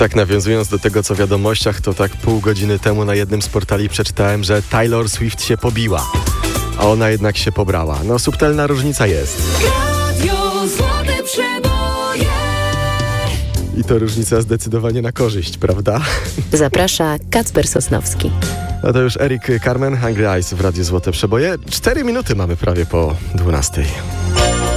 Tak nawiązując do tego, co w wiadomościach, to tak pół godziny temu na jednym z portali przeczytałem, że Taylor Swift się pobiła, a ona jednak się pobrała. No, subtelna różnica jest. Radio Złote Przeboje. I to różnica zdecydowanie na korzyść, prawda? Zaprasza Kacper Sosnowski. No to już Eric Carmen, Hungry Eyes w Radiu Złote Przeboje. 4 minuty mamy prawie po 12.